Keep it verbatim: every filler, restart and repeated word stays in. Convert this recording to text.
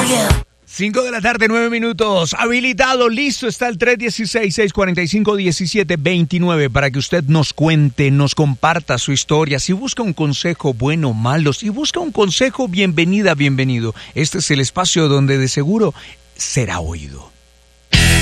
cinco de la tarde, nueve minutos. Habilitado, listo, está el tres uno seis, seis cuatro cinco, uno siete dos nueve para que usted nos cuente, nos comparta su historia. Si busca un consejo bueno o malo, si busca un consejo, bienvenida, bienvenido. Este es el espacio donde de seguro será oído.